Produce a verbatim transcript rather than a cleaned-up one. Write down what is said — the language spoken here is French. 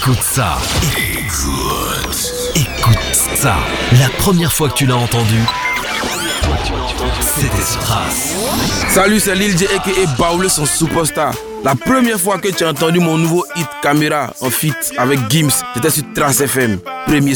Écoute ça. Écoute. Écoute ça. La première fois que tu l'as entendu, c'était sur Trace. Salut, c'est Lil J aka Baoulé son superstar. La première fois que tu as entendu mon nouveau hit Caméra en feat avec Gims, c'était sur Trace F M. Premier